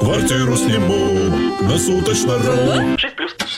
Квартиру сниму на суточно-ру. 6+.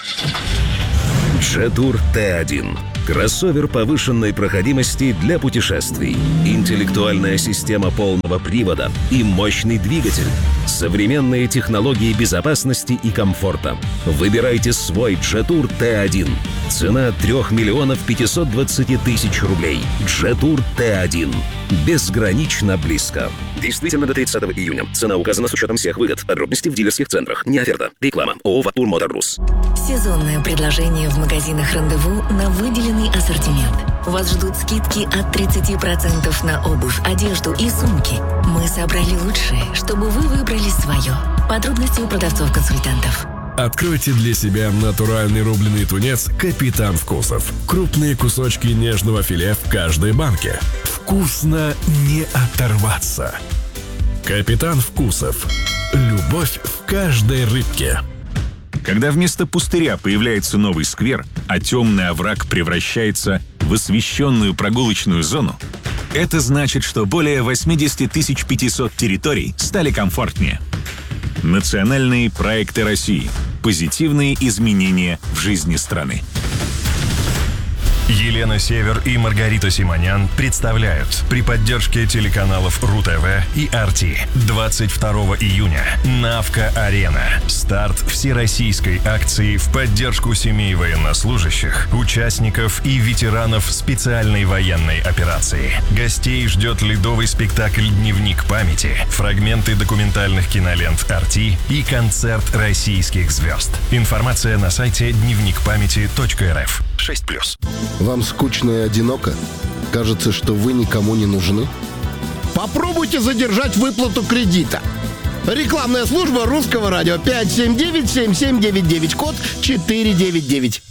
Jetour T1. Кроссовер повышенной проходимости для путешествий. Интеллектуальная система полного привода и мощный двигатель. Современные технологии безопасности и комфорта. Выбирайте свой Jetour T1. Цена 3 миллионов 520 тысяч рублей. Jetour T1. Безгранично близко. Действительно до 30 июня. Цена указана с учетом всех выгод. Подробности в дилерских центрах. Не оферта. Реклама. ООО «Ватур Моторрус». Сезонное предложение в магазинах «Рандеву» на выделенный ассортимент. Вас ждут скидки от 30% на обувь, одежду и сумки. Мы собрали лучшее, чтобы вы выбрали свое. Подробности у продавцов-консультантов. Откройте для себя натуральный рубленый тунец «Капитан Вкусов». Крупные кусочки нежного филе в каждой банке. Вкусно не оторваться. «Капитан Вкусов». Любовь в каждой рыбке. Когда вместо пустыря появляется новый сквер, а темный овраг превращается в освещенную прогулочную зону, это значит, что более 80 500 территорий стали комфортнее. Национальные проекты России. Позитивные изменения в жизни страны. Елена Север и Маргарита Симонян представляют при поддержке телеканалов РУ-ТВ и Арти 22 июня Навка-Арена. Старт всероссийской акции в поддержку семей военнослужащих, участников и ветеранов специальной военной операции. Гостей ждет ледовый спектакль «Дневник памяти», фрагменты документальных кинолент Арти и концерт российских звезд. Информация на сайте дневникпамяти.рф. 6+. Вам скучно и одиноко? Кажется, что вы никому не нужны? Попробуйте задержать выплату кредита. Рекламная служба Русского радио 579-7799, код 499.